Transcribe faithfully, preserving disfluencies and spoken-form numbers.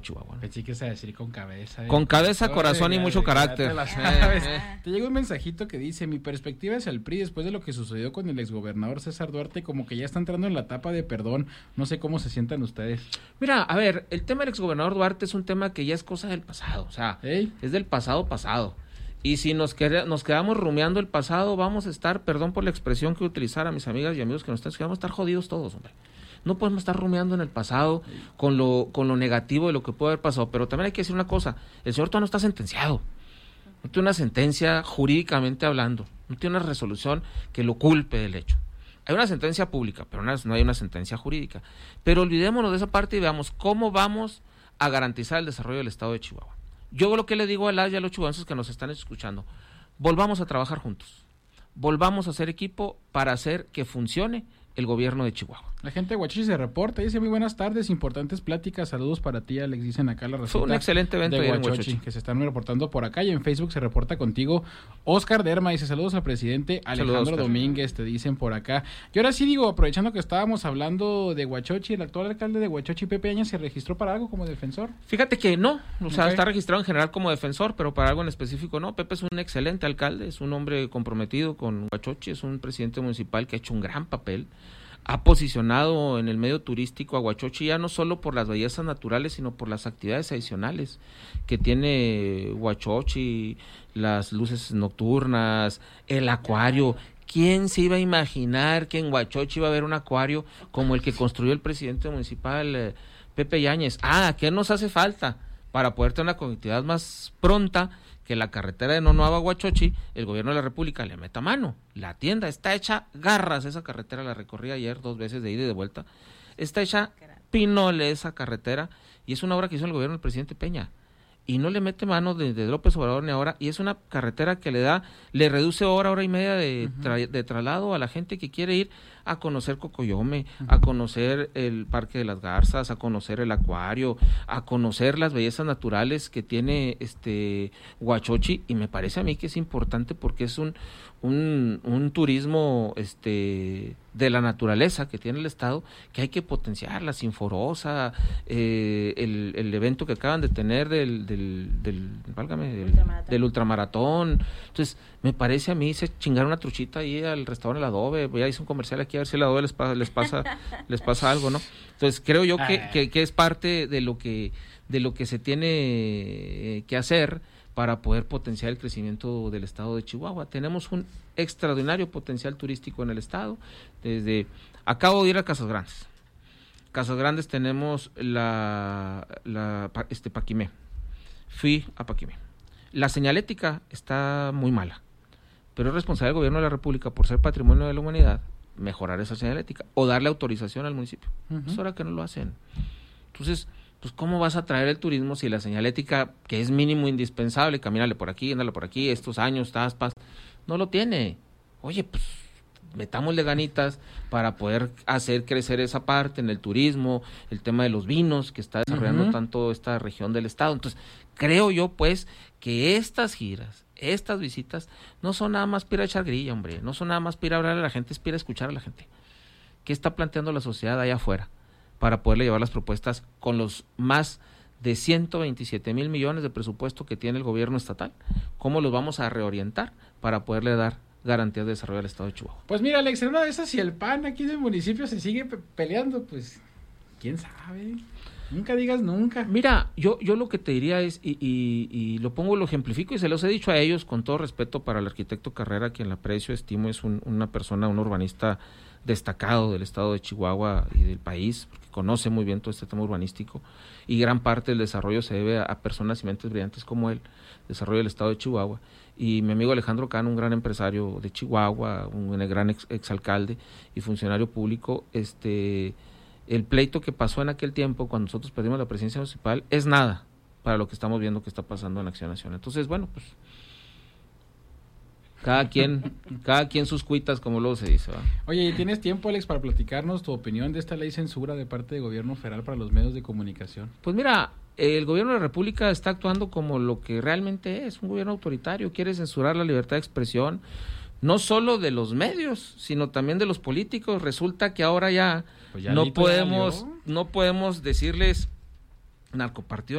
Chihuahua, ¿no? Pensé que se decir con cabeza. Con cabeza, corazón y mucho carácter. Te llega un mensajito que dice: mi perspectiva es el P R I después de lo que sucedió con el exgobernador César Duarte, como que ya está entrando en la etapa de perdón. No sé cómo se sientan ustedes. Mira, a ver, el tema del exgobernador Duarte es un tema que ya es cosa del pasado, o sea, ¿Ey? es del pasado pasado. Y si nos, qued- nos quedamos rumiando el pasado, vamos a estar, perdón por la expresión que utilizar a mis amigas y amigos que nos están escuchando, vamos a estar jodidos todos, hombre. No podemos estar rumiando en el pasado con lo con lo negativo de lo que puede haber pasado, pero también hay que decir una cosa: el señor todavía no está sentenciado, no tiene una sentencia jurídicamente hablando, no tiene una resolución que lo culpe del hecho. Hay una sentencia pública, pero no, no hay una sentencia jurídica. Pero olvidémonos de esa parte y veamos cómo vamos a garantizar el desarrollo del estado de Chihuahua. Yo lo que le digo a las y a los chihuahuenses que nos están escuchando: volvamos a trabajar juntos, volvamos a hacer equipo para hacer que funcione el gobierno de Chihuahua. La gente de Huachochi se reporta, dice: muy buenas tardes, importantes pláticas, saludos para ti, Alex, dicen acá la receta. Fue un excelente evento de Huachochi, Huachochi, que se están reportando por acá, y en Facebook se reporta contigo Oscar Derma, dice: saludos al presidente Alejandro saludos, Domínguez, te dicen por acá. Y ahora sí digo, aprovechando que estábamos hablando de Huachochi, el actual alcalde de Huachochi, Pepe Añas, ¿se registró para algo como defensor? Fíjate que no, o sea, okay. está registrado en general como defensor, pero para algo en específico no. Pepe es un excelente alcalde, es un hombre comprometido con Huachochi, es un presidente municipal que ha hecho un gran papel. Ha posicionado en el medio turístico a Huachochi ya no solo por las bellezas naturales, sino por las actividades adicionales que tiene Huachochi, las luces nocturnas, el acuario. ¿Quién se iba a imaginar que en Huachochi iba a haber un acuario como el que construyó el presidente municipal, eh, Pepe Yáñez? Ah, ¿qué nos hace falta para poder tener una conectividad más pronta? Que la carretera de Nonuava a Huachochi, el gobierno de la República le meta mano. La tienda está hecha garras, esa carretera la recorrí ayer dos veces de ida y de vuelta. Está hecha pinole esa carretera, y es una obra que hizo el gobierno del presidente Peña. Y no le mete mano desde López Obrador ni ahora, y es una carretera que le da, le reduce hora, hora y media de, tra- de traslado a la gente que quiere ir a conocer Cocoyome, uh-huh. a conocer el Parque de las Garzas, a conocer el acuario, a conocer las bellezas naturales que tiene este Huachochi, y me parece a mí que es importante porque es un un, un turismo este de la naturaleza que tiene el estado, que hay que potenciar, la Sinforosa, eh, el, el evento que acaban de tener del del del, válgame, del, ultramaratón. del ultramaratón. Entonces, me parece a mí se chingar una truchita ahí al restaurante El Adobe, ya hice un comercial aquí a ver si el Adobe les pasa, les pasa, les pasa algo, ¿no? Entonces, creo yo que, que, que es parte de lo que, de lo que se tiene que hacer para poder potenciar el crecimiento del estado de Chihuahua. Tenemos un extraordinario potencial turístico en el estado. Desde acabo de ir a Casas Grandes. Casas Grandes tenemos la, la este Paquimé. Fui a Paquimé. La señalética está muy mala, pero es responsabilidad del gobierno de la República, por ser patrimonio de la humanidad, mejorar esa señalética o darle autorización al municipio. Uh-huh. Es hora que no lo hacen. Entonces, pues ¿cómo vas a traer el turismo si la señalética, que es mínimo indispensable, camínale por aquí, ándale por aquí, estos años, taspas, no lo tiene? Oye, pues metámosle ganitas para poder hacer crecer esa parte en el turismo, el tema de los vinos que está desarrollando uh-huh. tanto esta región del estado. Entonces, creo yo pues que estas giras, estas visitas, no son nada más para echar grilla, hombre, no son nada más para hablar a la gente, es para escuchar a la gente. ¿Qué está planteando la sociedad allá afuera? Para poderle llevar las propuestas con los más de ciento veintisiete mil millones de presupuesto que tiene el gobierno estatal. ¿Cómo los vamos a reorientar para poderle dar garantías de desarrollo al estado de Chihuahua? Pues mira, Alex, en una de esas, si el P A N aquí del municipio se sigue pe- peleando, pues, quién sabe. Nunca digas nunca. Mira, yo yo lo que te diría es, y, y, y lo pongo, lo ejemplifico, y se los he dicho a ellos con todo respeto para el arquitecto Carrera, quien la aprecio, estimo, es un, una persona, un urbanista destacado del estado de Chihuahua y del país, porque conoce muy bien todo este tema urbanístico, y gran parte del desarrollo se debe a, a personas y mentes brillantes como él, desarrollo del estado de Chihuahua. Y mi amigo Alejandro Cano, un gran empresario de Chihuahua, un gran ex, exalcalde y funcionario público, este el pleito que pasó en aquel tiempo cuando nosotros perdimos la presidencia municipal es nada para lo que estamos viendo que está pasando en Acción Nacional. Entonces, bueno, pues cada quien cada quien sus cuitas, como luego se dice, ¿verdad? Oye, ¿tienes tiempo, Alex, para platicarnos tu opinión de esta ley censura de parte del gobierno federal para los medios de comunicación? Pues mira, el gobierno de la República está actuando como lo que realmente es, un gobierno autoritario, quiere censurar la libertad de expresión, no solo de los medios, sino también de los políticos. Resulta que ahora ya, pues ya no podemos no podemos decirles narcopartido